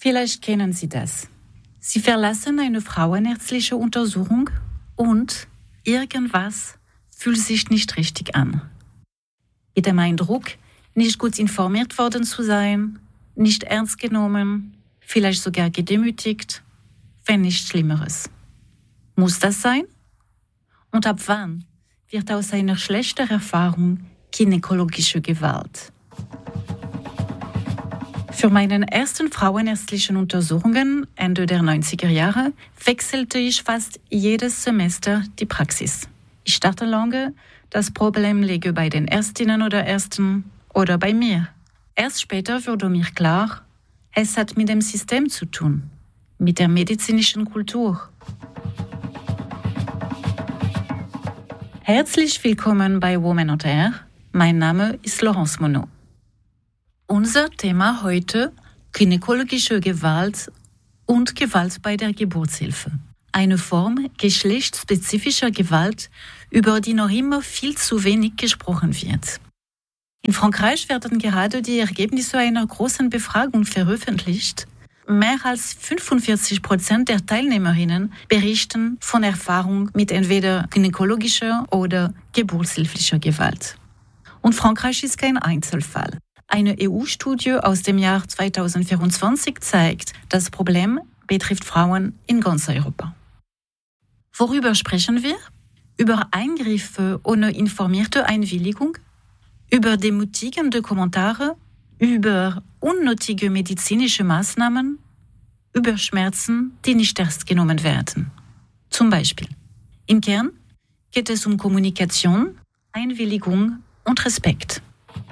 Vielleicht kennen Sie das. Sie verlassen eine frauenärztliche Untersuchung und irgendwas fühlt sich nicht richtig an. Mit dem Eindruck, nicht gut informiert worden zu sein, nicht ernst genommen, vielleicht sogar gedemütigt, wenn nicht Schlimmeres. Muss das sein? Und ab wann wird aus einer schlechten Erfahrung gynäkologische Gewalt? Für meine ersten frauenärztlichen Untersuchungen Ende der 90er Jahre wechselte ich fast jedes Semester die Praxis. Ich dachte lange, das Problem läge bei den Ärztinnen oder Ärzten oder bei mir. Erst später wurde mir klar, es hat mit dem System zu tun, mit der medizinischen Kultur. Herzlich willkommen bei Women on Air. Mein Name ist Laurence Monod. Unser Thema heute: gynäkologische Gewalt und Gewalt bei der Geburtshilfe. Eine Form geschlechtsspezifischer Gewalt, über die noch immer viel zu wenig gesprochen wird. In Frankreich werden gerade die Ergebnisse einer großen Befragung veröffentlicht. Mehr als 45% der Teilnehmerinnen berichten von Erfahrung mit entweder gynäkologischer oder geburtshilflicher Gewalt. Und Frankreich ist kein Einzelfall. Eine EU-Studie aus dem Jahr 2024 zeigt, das Problem betrifft Frauen in ganz Europa. Worüber sprechen wir? Über Eingriffe ohne informierte Einwilligung? Über demütigende Kommentare? Über unnötige medizinische Maßnahmen? Über Schmerzen, die nicht ernst genommen werden? Zum Beispiel. Im Kern geht es um Kommunikation, Einwilligung und Respekt.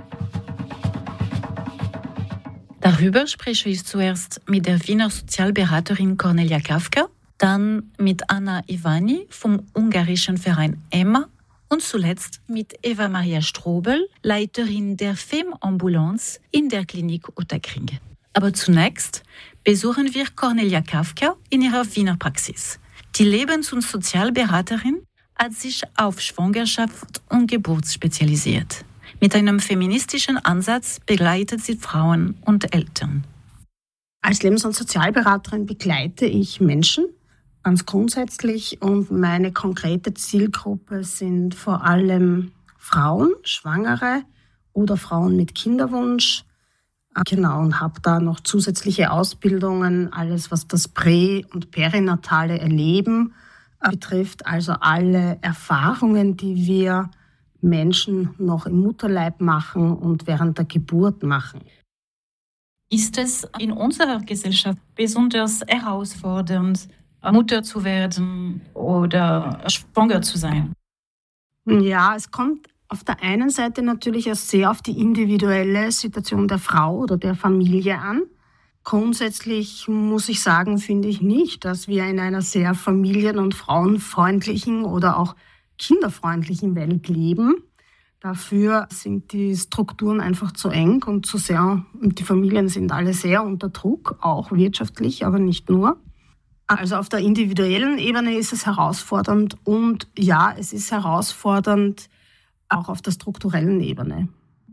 Darüber spreche ich zuerst mit der Wiener Sozialberaterin Cornelia Kafka, dann mit Anna Ivani vom ungarischen Verein EMMA und zuletzt mit Eva-Maria Strobel, Leiterin der FEM-Ambulanz in der Klinik Ottakring. Aber zunächst besuchen wir Cornelia Kafka in ihrer Wiener Praxis. Die Lebens- und Sozialberaterin hat sich auf Schwangerschaft und Geburt spezialisiert. Mit einem feministischen Ansatz begleitet sie Frauen und Eltern. Als Lebens- und Sozialberaterin begleite ich Menschen ganz grundsätzlich und meine konkrete Zielgruppe sind vor allem Frauen, Schwangere oder Frauen mit Kinderwunsch. Genau, und habe da noch zusätzliche Ausbildungen, alles was das prä- und perinatale Erleben betrifft, also alle Erfahrungen, die wir Menschen noch im Mutterleib machen und während der Geburt machen. Ist es in unserer Gesellschaft besonders herausfordernd, Mutter zu werden oder schwanger zu sein? Ja, es kommt auf der einen Seite natürlich auch sehr auf die individuelle Situation der Frau oder der Familie an. Grundsätzlich muss ich sagen, finde ich nicht, dass wir in einer sehr familien- und frauenfreundlichen oder auch kinderfreundlichen Welt leben. Dafür sind die Strukturen einfach zu eng und zu sehr, und die Familien sind alle sehr unter Druck, auch wirtschaftlich, aber nicht nur. Also auf der individuellen Ebene ist es herausfordernd und ja, es ist herausfordernd auch auf der strukturellen Ebene.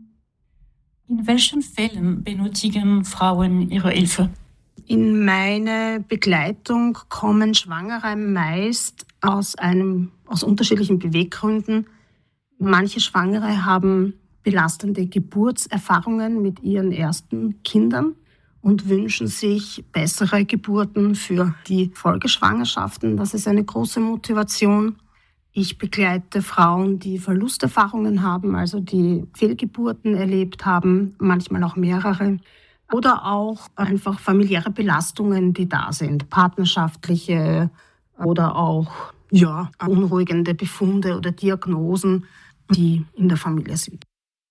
In welchen Fällen benötigen Frauen ihre Hilfe? In meine Begleitung kommen Schwangere meist aus unterschiedlichen Beweggründen. Manche Schwangere haben belastende Geburtserfahrungen mit ihren ersten Kindern und wünschen sich bessere Geburten für die Folgeschwangerschaften. Das ist eine große Motivation. Ich begleite Frauen, die Verlusterfahrungen haben, also die Fehlgeburten erlebt haben, manchmal auch mehrere. Oder auch einfach familiäre Belastungen, die da sind, partnerschaftliche oder auch beunruhigende Befunde oder Diagnosen, die in der Familie sind.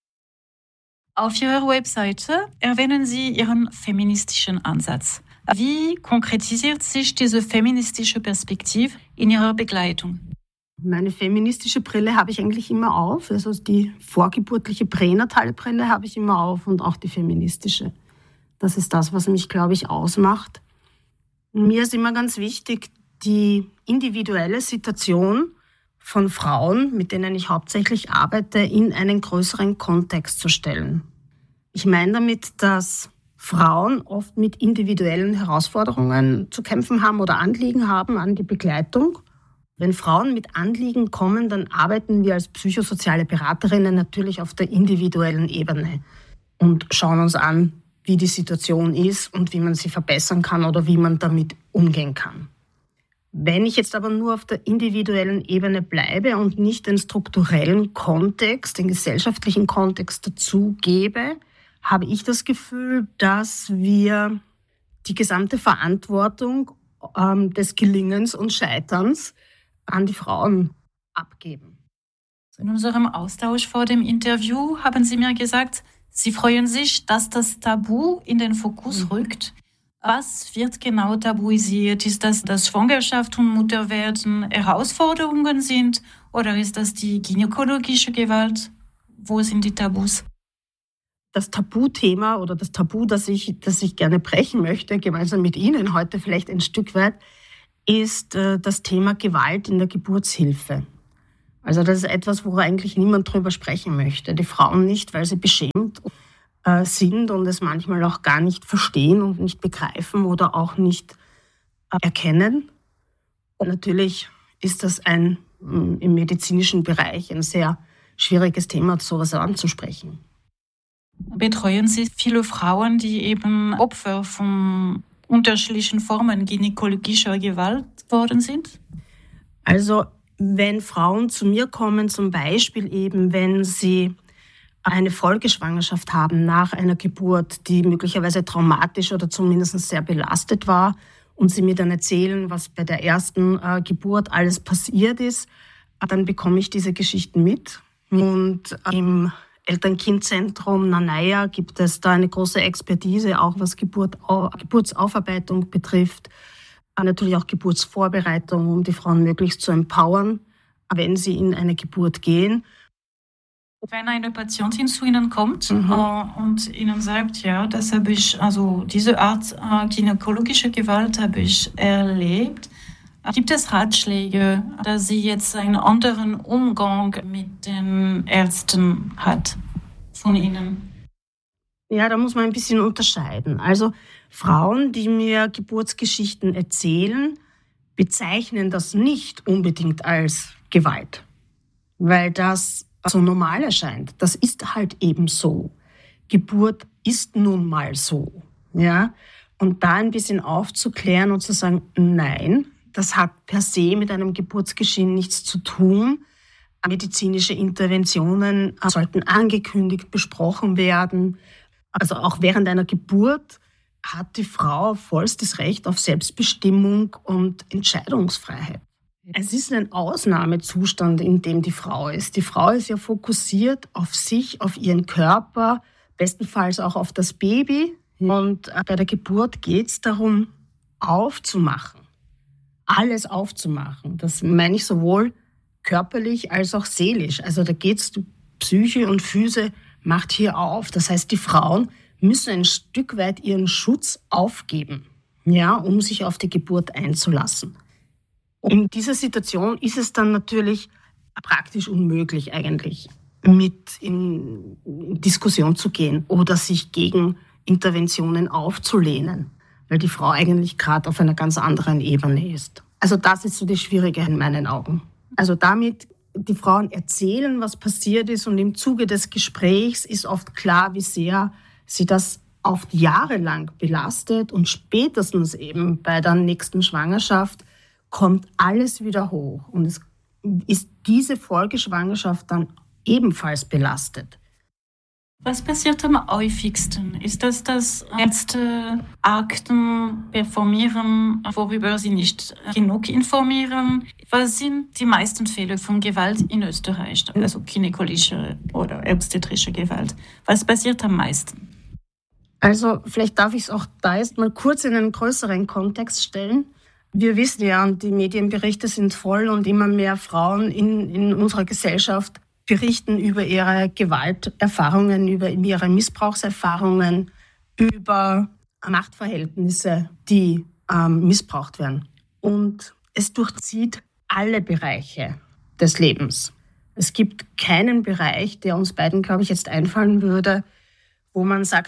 Auf Ihrer Webseite erwähnen Sie Ihren feministischen Ansatz. Wie konkretisiert sich diese feministische Perspektive in Ihrer Begleitung? Meine feministische Brille habe ich eigentlich immer auf. Also die vorgeburtliche pränatale Brille habe ich immer auf und auch die feministische. Das ist das, was mich, glaube ich, ausmacht. Mir ist immer ganz wichtig, die individuelle Situation von Frauen, mit denen ich hauptsächlich arbeite, in einen größeren Kontext zu stellen. Ich meine damit, dass Frauen oft mit individuellen Herausforderungen zu kämpfen haben oder Anliegen haben an die Begleitung. Wenn Frauen mit Anliegen kommen, dann arbeiten wir als psychosoziale Beraterinnen natürlich auf der individuellen Ebene und schauen uns an, wie die Situation ist und wie man sie verbessern kann oder wie man damit umgehen kann. Wenn ich jetzt aber nur auf der individuellen Ebene bleibe und nicht den strukturellen Kontext, den gesellschaftlichen Kontext dazu gebe, habe ich das Gefühl, dass wir die gesamte Verantwortung des Gelingens und Scheiterns an die Frauen abgeben. In unserem Austausch vor dem Interview haben Sie mir gesagt, Sie freuen sich, dass das Tabu in den Fokus rückt. Was wird genau tabuisiert? Ist das, dass Schwangerschaft und Mutterwerden Herausforderungen sind? Oder ist das die gynäkologische Gewalt? Wo sind die Tabus? Das Tabuthema oder das Tabu, das ich gerne brechen möchte, gemeinsam mit Ihnen heute vielleicht ein Stück weit, ist das Thema Gewalt in der Geburtshilfe. Also das ist etwas, wo eigentlich niemand drüber sprechen möchte. Die Frauen nicht, weil sie beschämt sind und es manchmal auch gar nicht verstehen und nicht begreifen oder auch nicht erkennen. Und natürlich ist das im medizinischen Bereich ein sehr schwieriges Thema, sowas anzusprechen. Betreuen Sie viele Frauen, die eben Opfer von unterschiedlichen Formen gynäkologischer Gewalt worden sind? Also wenn Frauen zu mir kommen, zum Beispiel eben, wenn sie eine Folgeschwangerschaft haben nach einer Geburt, die möglicherweise traumatisch oder zumindest sehr belastet war und sie mir dann erzählen, was bei der ersten Geburt alles passiert ist, dann bekomme ich diese Geschichten mit. Und im Eltern-Kind-Zentrum Nanaya gibt es da eine große Expertise, auch was Geburtsaufarbeitung betrifft. Natürlich auch Geburtsvorbereitung, um die Frauen möglichst zu empowern, wenn sie in eine Geburt gehen. Wenn eine Patientin zu Ihnen kommt und Ihnen sagt, ja, das habe ich, also diese Art gynäkologische Gewalt habe ich erlebt, gibt es Ratschläge, dass sie jetzt einen anderen Umgang mit den Ärzten hat von Ihnen? Ja, da muss man ein bisschen unterscheiden. Also Frauen, die mir Geburtsgeschichten erzählen, bezeichnen das nicht unbedingt als Gewalt, weil das so normal erscheint. Das ist halt eben so. Geburt ist nun mal so. Ja? Und da ein bisschen aufzuklären und zu sagen, nein, das hat per se mit einem Geburtsgeschehen nichts zu tun. Medizinische Interventionen sollten angekündigt, besprochen werden. Also auch während einer Geburt hat die Frau vollstes Recht auf Selbstbestimmung und Entscheidungsfreiheit. Es ist ein Ausnahmezustand, in dem die Frau ist. Die Frau ist ja fokussiert auf sich, auf ihren Körper, bestenfalls auch auf das Baby. Und bei der Geburt geht es darum, aufzumachen. Alles aufzumachen. Das meine ich sowohl körperlich als auch seelisch. Also da geht es, Psyche und Physe macht hier auf. Das heißt, die Frauen müssen ein Stück weit ihren Schutz aufgeben, ja, um sich auf die Geburt einzulassen. In dieser Situation ist es dann natürlich praktisch unmöglich eigentlich, mit in Diskussion zu gehen oder sich gegen Interventionen aufzulehnen, weil die Frau eigentlich gerade auf einer ganz anderen Ebene ist. Also das ist so das Schwierige in meinen Augen. Also damit die Frauen erzählen, was passiert ist und im Zuge des Gesprächs ist oft klar, wie sehr sie das oft jahrelang belastet und spätestens eben bei der nächsten Schwangerschaft kommt alles wieder hoch und es ist diese Folgeschwangerschaft dann ebenfalls belastet. Was passiert am häufigsten? Ist das, dass Ärzte Akten performieren, worüber sie nicht genug informieren? Was sind die meisten Fälle von Gewalt in Österreich, also gynäkologische oder obstetrische Gewalt? Was passiert am meisten? Also vielleicht darf ich es auch da erst mal kurz in einen größeren Kontext stellen. Wir wissen ja, und die Medienberichte sind voll und immer mehr Frauen in unserer Gesellschaft berichten über ihre Gewalterfahrungen, über ihre Missbrauchserfahrungen, über Machtverhältnisse, die missbraucht werden. Und es durchzieht alle Bereiche des Lebens. Es gibt keinen Bereich, der uns beiden, glaube ich, jetzt einfallen würde, wo man sagt,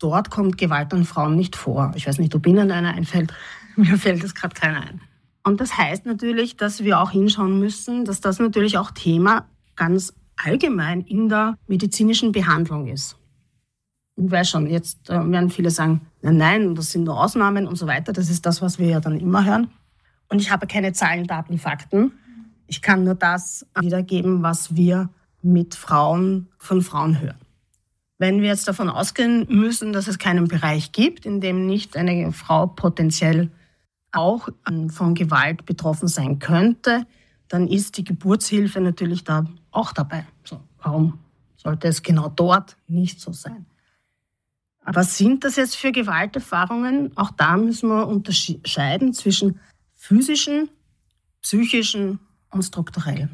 dort kommt Gewalt an Frauen nicht vor. Ich weiß nicht, ob Ihnen einer einfällt. Mir fällt es gerade keiner ein. Und das heißt natürlich, dass wir auch hinschauen müssen, dass das natürlich auch Thema ganz allgemein in der medizinischen Behandlung ist. Ich weiß schon, jetzt werden viele sagen, nein, das sind nur Ausnahmen und so weiter. Das ist das, was wir ja dann immer hören. Und ich habe keine Zahlen, Daten, Fakten. Ich kann nur das wiedergeben, was wir von Frauen hören. Wenn wir jetzt davon ausgehen müssen, dass es keinen Bereich gibt, in dem nicht eine Frau potenziell auch von Gewalt betroffen sein könnte, dann ist die Geburtshilfe natürlich da auch dabei. So, warum sollte es genau dort nicht so sein? Was sind das jetzt für Gewalterfahrungen? Auch da müssen wir unterscheiden zwischen physischen, psychischen und strukturellen.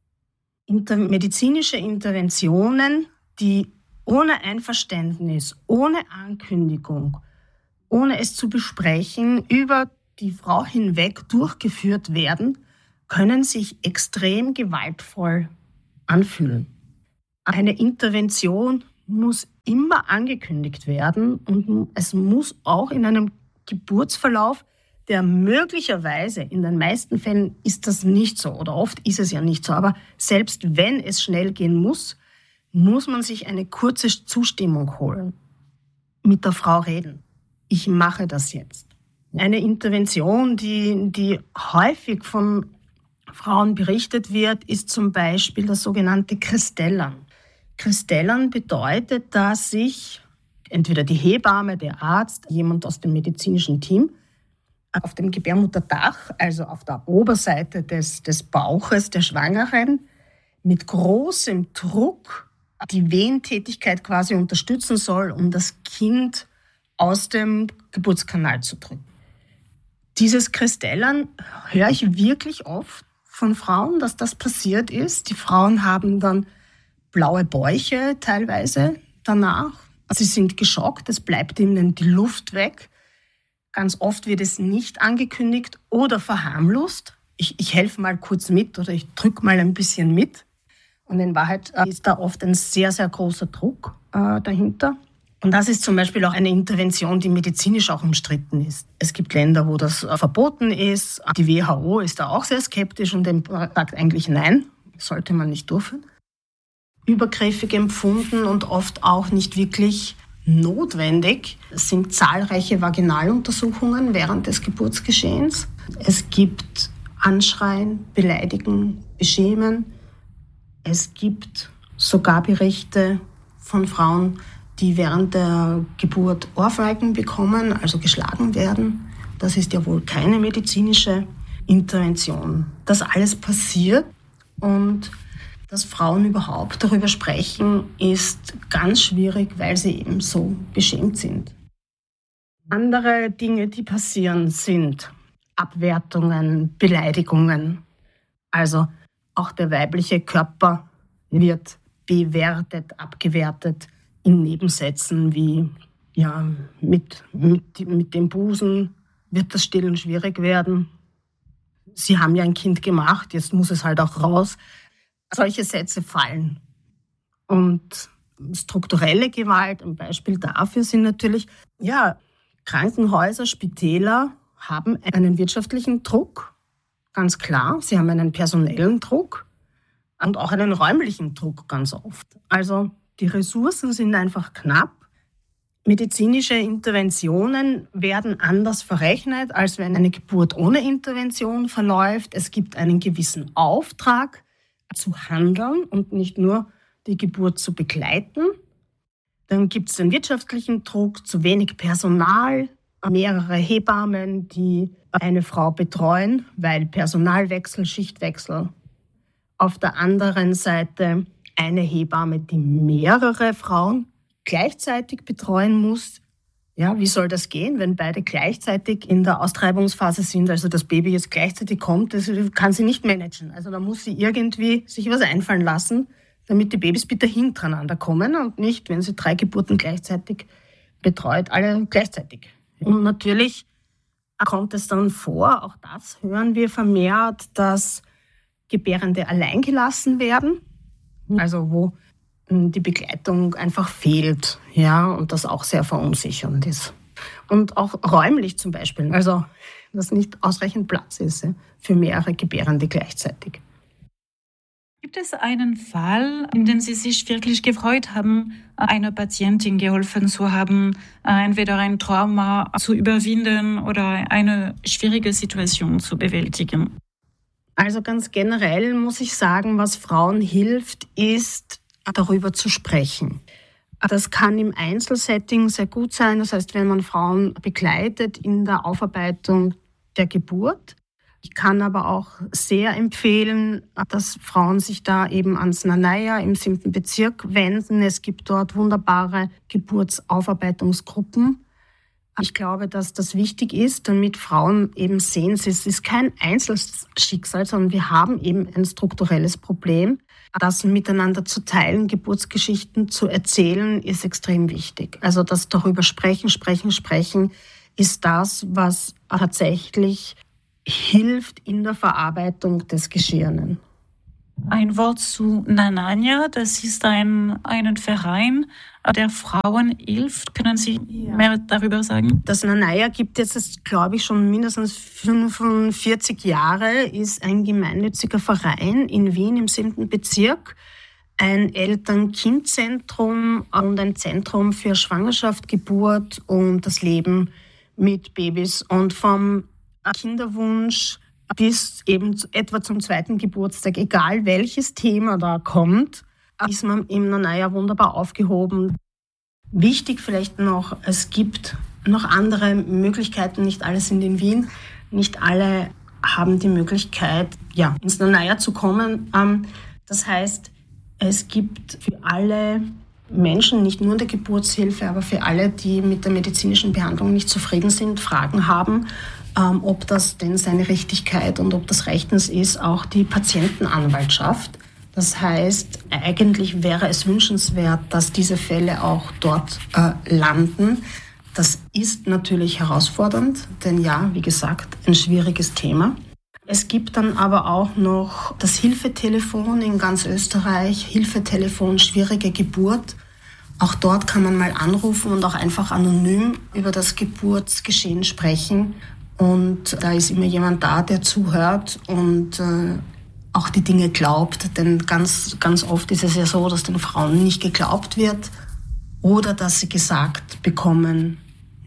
Medizinische Interventionen, die ohne Einverständnis, ohne Ankündigung, ohne es zu besprechen, über die Frau hinweg durchgeführt werden, können sich extrem gewaltvoll anfühlen. Eine Intervention muss immer angekündigt werden und es muss auch in einem Geburtsverlauf, der möglicherweise, in den meisten Fällen ist das nicht so oder oft ist es ja nicht so, aber selbst wenn es schnell gehen muss, muss man sich eine kurze Zustimmung holen, mit der Frau reden. Ich mache das jetzt. Eine Intervention, die häufig von Frauen berichtet wird, ist zum Beispiel das sogenannte Kristellern. Kristellern bedeutet, dass sich entweder die Hebamme, der Arzt, jemand aus dem medizinischen Team auf dem Gebärmutterdach, also auf der Oberseite des Bauches der Schwangeren, mit großem Druck die Wehentätigkeit quasi unterstützen soll, um das Kind aus dem Geburtskanal zu drücken. Dieses Kristellern höre ich wirklich oft von Frauen, dass das passiert ist. Die Frauen haben dann blaue Bäuche teilweise danach. Sie sind geschockt, es bleibt ihnen die Luft weg. Ganz oft wird es nicht angekündigt oder verharmlost. Ich helfe mal kurz mit oder ich drücke mal ein bisschen mit. Und in Wahrheit ist da oft ein sehr, sehr großer Druck dahinter. Und das ist zum Beispiel auch eine Intervention, die medizinisch auch umstritten ist. Es gibt Länder, wo das verboten ist. Die WHO ist da auch sehr skeptisch und sagt eigentlich nein, sollte man nicht durchführen. Übergriffig empfunden und oft auch nicht wirklich notwendig. Es sind zahlreiche Vaginaluntersuchungen während des Geburtsgeschehens. Es gibt Anschreien, Beleidigen, Beschämen. Es gibt sogar Berichte von Frauen, die während der Geburt Ohrfeigen bekommen, also geschlagen werden. Das ist ja wohl keine medizinische Intervention. Das alles passiert und dass Frauen überhaupt darüber sprechen, ist ganz schwierig, weil sie eben so beschämt sind. Andere Dinge, die passieren, sind Abwertungen, Beleidigungen. Also auch der weibliche Körper wird bewertet, abgewertet in Nebensätzen wie ja, mit dem Busen wird das Stillen schwierig werden. Sie haben ja ein Kind gemacht, jetzt muss es halt auch raus. Solche Sätze fallen. Und strukturelle Gewalt, ein Beispiel dafür sind natürlich, ja, Krankenhäuser, Spitäler haben einen wirtschaftlichen Druck, ganz klar. Sie haben einen personellen Druck und auch einen räumlichen Druck ganz oft. Also die Ressourcen sind einfach knapp. Medizinische Interventionen werden anders verrechnet, als wenn eine Geburt ohne Intervention verläuft. Es gibt einen gewissen Auftrag zu handeln und nicht nur die Geburt zu begleiten. Dann gibt es den wirtschaftlichen Druck, zu wenig Personal, mehrere Hebammen, die eine Frau betreuen, weil Personalwechsel, Schichtwechsel. Auf der anderen Seite eine Hebamme, die mehrere Frauen gleichzeitig betreuen muss. Ja, wie soll das gehen, wenn beide gleichzeitig in der Austreibungsphase sind, also das Baby jetzt gleichzeitig kommt, das kann sie nicht managen. Also da muss sie irgendwie sich was einfallen lassen, damit die Babys bitte hintereinander kommen und nicht, wenn sie 3 Geburten gleichzeitig betreut, alle gleichzeitig. Und natürlich kommt es dann vor, auch das hören wir vermehrt, dass Gebärende allein gelassen werden, also wo die Begleitung einfach fehlt, ja, und das auch sehr verunsichernd ist. Und auch räumlich zum Beispiel, also dass nicht ausreichend Platz ist, ja, für mehrere Gebärende gleichzeitig. Gibt es einen Fall, in dem Sie sich wirklich gefreut haben, einer Patientin geholfen zu haben, entweder ein Trauma zu überwinden oder eine schwierige Situation zu bewältigen? Also ganz generell muss ich sagen, was Frauen hilft, ist, darüber zu sprechen. Das kann im Einzelsetting sehr gut sein, das heißt, wenn man Frauen begleitet in der Aufarbeitung der Geburt. Ich kann aber auch sehr empfehlen, dass Frauen sich da eben ans Nanaya im 7. Bezirk wenden. Es gibt dort wunderbare Geburtsaufarbeitungsgruppen. Ich glaube, dass das wichtig ist, damit Frauen eben sehen, es ist kein Einzelschicksal, sondern wir haben eben ein strukturelles Problem. Das miteinander zu teilen, Geburtsgeschichten zu erzählen, ist extrem wichtig. Also das darüber sprechen ist das, was tatsächlich hilft in der Verarbeitung des Geschehenen. Ein Wort zu Nananya, das ist ein Verein, der Frauen hilft. Können Sie mehr darüber sagen? Das Nanaya gibt jetzt, glaube ich, schon mindestens 45 Jahre, ist ein gemeinnütziger Verein in Wien im 7. Bezirk, ein Eltern-Kind-Zentrum und ein Zentrum für Schwangerschaft, Geburt und das Leben mit Babys. Und vom Kinderwunsch bis eben etwa zum 2. Geburtstag, egal welches Thema da kommt, ist man im Nanaya wunderbar aufgehoben. Wichtig vielleicht noch, es gibt noch andere Möglichkeiten, nicht alle sind in Wien, nicht alle haben die Möglichkeit, ins Nanaya zu kommen. Das heißt, es gibt für alle Menschen, nicht nur in der Geburtshilfe, aber für alle, die mit der medizinischen Behandlung nicht zufrieden sind, Fragen haben, ob das denn seine Richtigkeit und ob das rechtens ist, auch die Patientenanwaltschaft. Das heißt, eigentlich wäre es wünschenswert, dass diese Fälle auch dort landen. Das ist natürlich herausfordernd, denn wie gesagt, ein schwieriges Thema. Es gibt dann aber auch noch das Hilfetelefon in ganz Österreich, Hilfetelefon schwierige Geburt. Auch dort kann man mal anrufen und auch einfach anonym über das Geburtsgeschehen sprechen. Und da ist immer jemand da, der zuhört und auch die Dinge glaubt. Denn ganz, ganz oft ist es ja so, dass den Frauen nicht geglaubt wird oder dass sie gesagt bekommen,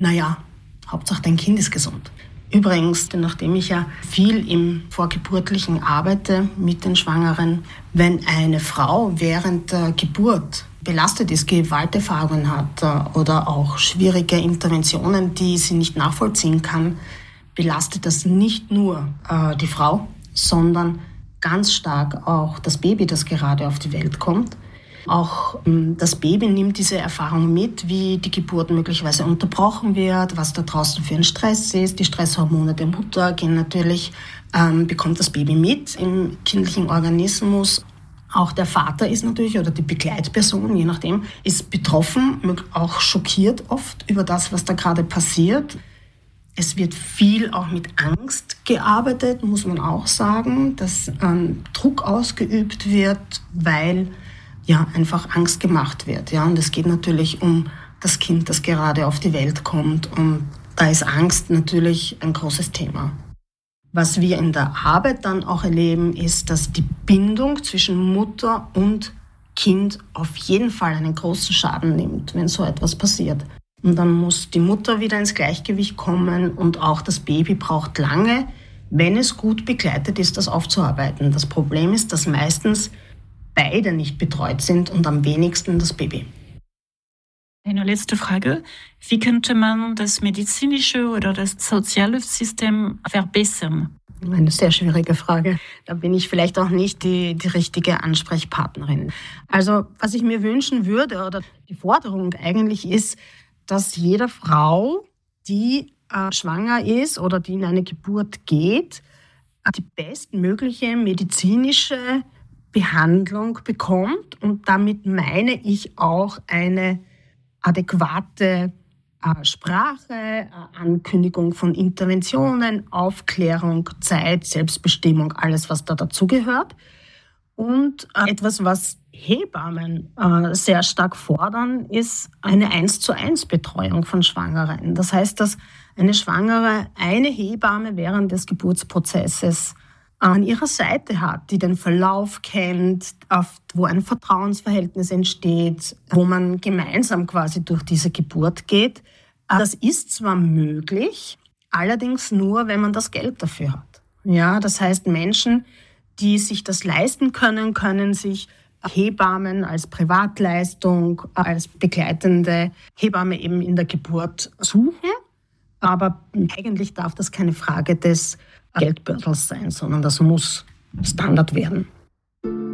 Hauptsache dein Kind ist gesund. Übrigens, nachdem ich ja viel im Vorgeburtlichen arbeite mit den Schwangeren, wenn eine Frau während der Geburt belastet ist, Gewalterfahrungen hat oder auch schwierige Interventionen, die sie nicht nachvollziehen kann, belastet das nicht nur die Frau, sondern ganz stark auch das Baby, das gerade auf die Welt kommt. Auch das Baby nimmt diese Erfahrung mit, wie die Geburt möglicherweise unterbrochen wird, was da draußen für ein Stress ist. Die Stresshormone der Mutter gehen natürlich, bekommt das Baby mit im kindlichen Organismus. Auch der Vater ist natürlich, oder die Begleitperson, je nachdem, ist betroffen, auch schockiert oft über das, was da gerade passiert. Es wird viel auch mit Angst gearbeitet, muss man auch sagen, dass Druck ausgeübt wird, weil einfach Angst gemacht wird. Und es geht natürlich um das Kind, das gerade auf die Welt kommt. Und da ist Angst natürlich ein großes Thema. Was wir in der Arbeit dann auch erleben, ist, dass die Bindung zwischen Mutter und Kind auf jeden Fall einen großen Schaden nimmt, wenn so etwas passiert. Und dann muss die Mutter wieder ins Gleichgewicht kommen und auch das Baby braucht lange, wenn es gut begleitet ist, das aufzuarbeiten. Das Problem ist, dass meistens beide nicht betreut sind und am wenigsten das Baby. Eine letzte Frage. Wie könnte man das medizinische oder das soziale System verbessern? Eine sehr schwierige Frage. Da bin ich vielleicht auch nicht die richtige Ansprechpartnerin. Also, was ich mir wünschen würde oder die Forderung eigentlich ist, dass jede Frau, die schwanger ist oder die in eine Geburt geht, die bestmögliche medizinische Behandlung bekommt. Und damit meine ich auch eine adäquate Sprache, Ankündigung von Interventionen, Aufklärung, Zeit, Selbstbestimmung, alles, was da dazugehört. Und etwas, was Hebammen sehr stark fordern, ist eine 1:1 Betreuung von Schwangeren. Das heißt, dass eine Schwangere eine Hebamme während des Geburtsprozesses an ihrer Seite hat, die den Verlauf kennt, wo ein Vertrauensverhältnis entsteht, wo man gemeinsam quasi durch diese Geburt geht. Das ist zwar möglich, allerdings nur, wenn man das Geld dafür hat. Ja, das heißt, Menschen, die sich das leisten können, können sich Hebammen als Privatleistung, als begleitende Hebamme eben in der Geburt suchen. Aber eigentlich darf das keine Frage des Geldbördels sein, sondern das muss Standard werden.